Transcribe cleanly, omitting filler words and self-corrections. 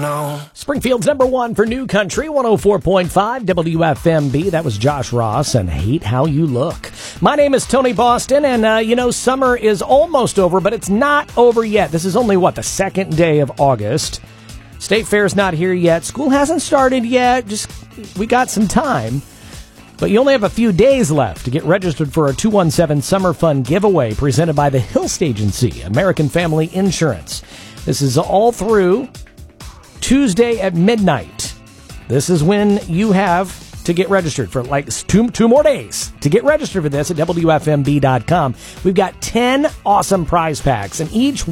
No. Springfield's number one for New Country, 104.5 WFMB. That was Josh Ross and Hate How You Look. My name is Tony Boston, and, summer is almost over, but it's not over yet. This is only, the second day of August. State Fair's not here yet. School hasn't started yet. We got some time. But you only have a few days left to get registered for a 217 Summer Fun giveaway presented by the Hilst Agency, American Family Insurance. This is all through Tuesday at midnight. This is when you have to get registered for two more days to get registered for this at WFMB.com. We've got 10 awesome prize packs, and each